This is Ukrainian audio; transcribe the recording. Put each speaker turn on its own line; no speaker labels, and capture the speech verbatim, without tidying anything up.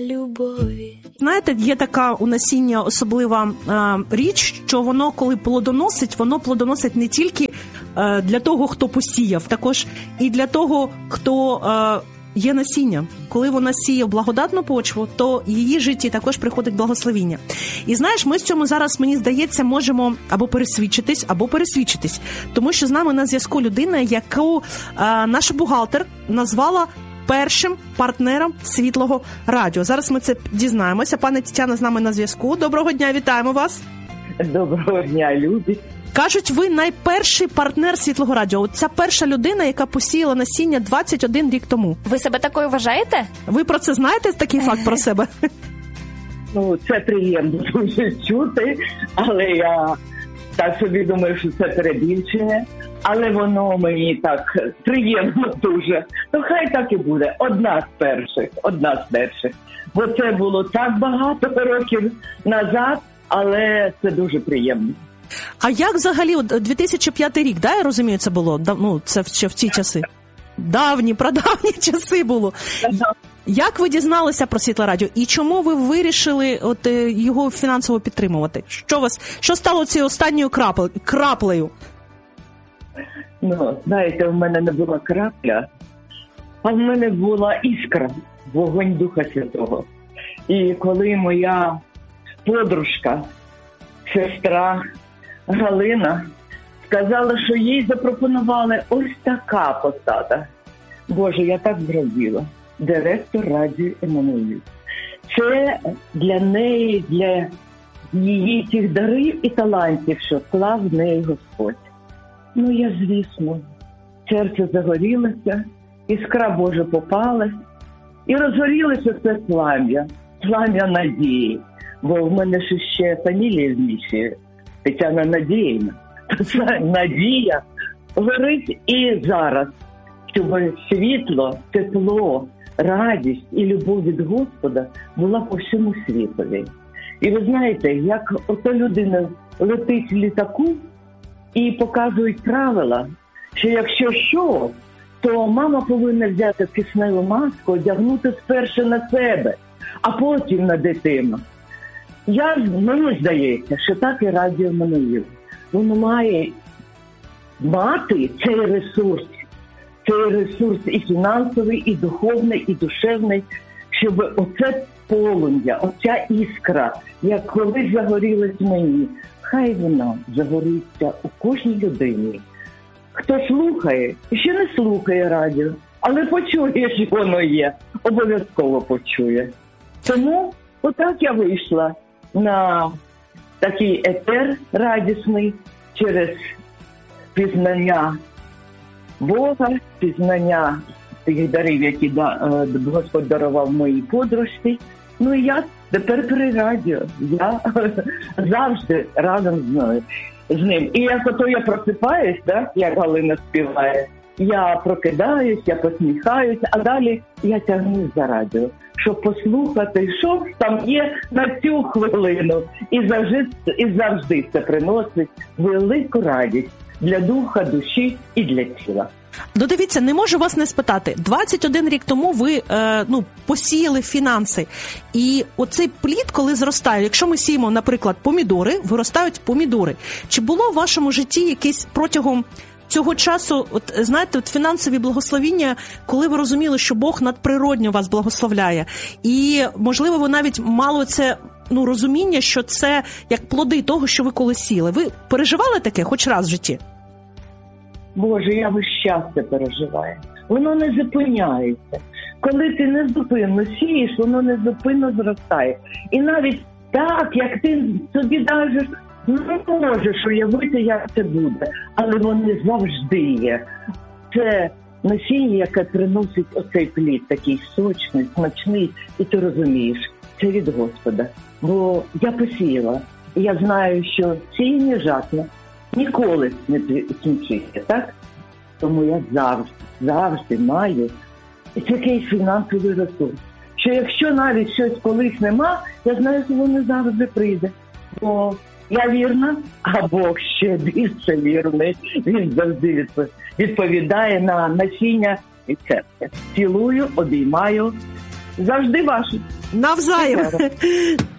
любові.
Знаєте, є така у насіння особлива е, річ, що воно, коли плодоносить, воно плодоносить не тільки е, для того, хто посіяв, також і для того, хто е, є насіння. Коли вона сіє в благодатну почву, то в її житті також приходить благословіння. І знаєш, ми з цьому зараз, мені здається, можемо або пересвідчитись, або пересвідчитись. Тому що з нами на зв'язку людина, яку е, наша бухгалтер назвала першим партнером Світлого радіо. Зараз ми це дізнаємося. Пане Тетяна з нами на зв'язку. Доброго дня, вітаємо вас.
Доброго дня, любі.
Кажуть, ви найперший партнер Світлого радіо. Це перша людина, яка посіяла насіння двадцять один рік тому.
Ви себе такою вважаєте?
Ви про це знаєте, такий факт про себе?
Ну, це приємно дуже чути, але я так собі думаю, що це перебільшення. Але воно мені так приємно дуже. Ну, хай так і буде. Одна з перших, одна з перших. Бо це було так багато років назад, але це дуже приємно.
А як взагалі, дві тисячі п'ятий рік, да, я розумію, це було? Ну, це ще в ті часи. Давні, прадавні часи було. Як ви дізналися про Світле радіо? І чому ви вирішили от, його фінансово підтримувати? Що вас, що стало цією останньою крапл, краплею?
Ну, знаєте, в мене не була крапля, а в мене була іскра, вогонь Духа Святого. І коли моя подружка, сестра Галина сказала, що їй запропонували ось така посада. Боже, я так зраділа. Директор радіо Еммануїл. Це для неї, для її тих дарів і талантів, що вклав в неї Господь. Ну, я, звісно, серце загорілося, іскра Божа попалась, і розгорілося це плам'я, плам'я надії. Бо в мене ж ще фамілія зміщує, Тетяна Надіївна. Це надія горить і зараз, щоб світло, тепло, радість і любов від Господа була по всьому світові. І ви знаєте, як ота людина летить в літаку, і показують правила, що якщо що, то мама повинна взяти кисневу маску, одягнути спершу на себе, а потім на дитину. Я, мені здається, що так і радіо Еммануїл. Воно має мати цей ресурс, цей ресурс і фінансовий, і духовний, і душевний, щоб оце полум'я, оця іскра, як колись загорілась мені, хай вона загориться у кожній людині. Хто слухає, і ще не слухає радіо, але почує, що воно є, обов'язково почує. Тому отак я вийшла на такий етер радісний через пізнання Бога, пізнання тих дарів, які Господь дарував моїй подружці. Ну і я тепер при радіо, я завжди разом з мною, з ним. І як ото я просипаюсь, да, як Галина співає, я прокидаюсь, я посміхаюсь, а далі я тягнусь за радіо, щоб послухати, що там є на цю хвилину. І завжди, і завжди це приносить велику радість для духа, душі і для тіла.
Ну, дивіться, не можу вас не спитати. двадцять один рік тому ви е, ну, посіяли фінанси. І оцей плід, коли зростає, якщо ми сіємо, наприклад, помідори, виростають помідори. Чи було в вашому житті якесь протягом цього часу, от знаєте, от фінансові благословіння, коли ви розуміли, що Бог надприродньо вас благословляє? І, можливо, ви навіть мали це ну, розуміння, що це як плоди того, що ви коли сіли. Ви переживали таке хоч раз в житті?
Боже, я весь час це переживаю. Воно не зупиняється. Коли ти незупинно сієш, воно незупинно зростає. І навіть так, як ти собі навіть не можеш уявити, як це буде. Але вони завжди є. Це насіння, яке приносить оцей плід, такий сочний, смачний. І ти розумієш, це від Господа. Бо я посіяла. І я знаю, що сіяння жатва ніколи не кінчиться, так? Тому я завжди, завжди маю такий фінансовий ресурс, що якщо навіть щось колись нема, я знаю, що воно завжди прийде. Бо я вірна, а Бог ще більше вірний. Він завжди відповідає на насіння і серце. Цілую, обіймаю Завжди ваші.
Навзаєм.